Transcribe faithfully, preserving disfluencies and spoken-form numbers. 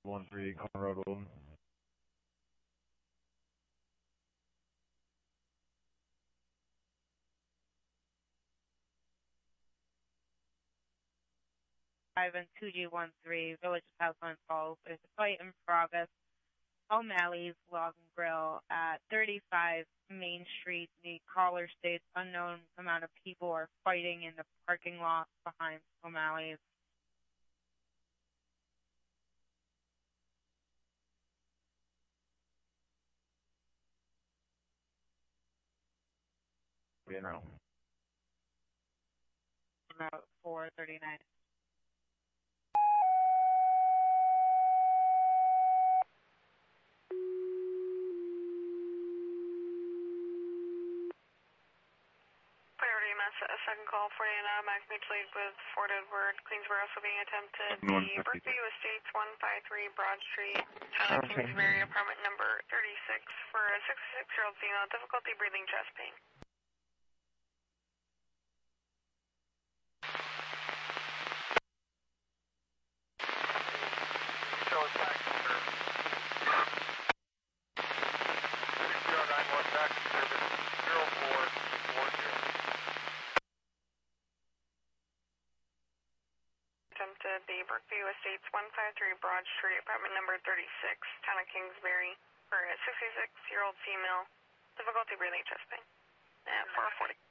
one three Conroe Road. five and two G one three, Village of Southland Falls. There's a fight in progress. O'Malley's Log and Grill at thirty-five Main Street. The caller states unknown amount of people are fighting in the parking lot behind O'Malley's. You know. Route four thirty-nine. A second call, forty-nine automatic mutual aid with Fort Edward, Queensboro, also being attempted. The Brookview Estates, one five three Broad Street, Town of Okay. Kingsbury, apartment number thirty-six, for a sixty-six-year-old female, difficulty breathing, chest pain. Show us back to service. three zero nine one back to service, zero four four zero. Attempted the Brookview Estates, one five three Broad Street, apartment number thirty-six, Town of Kingsbury, for a sixty-six-year-old female, difficulty breathing, chest pain, at four forty.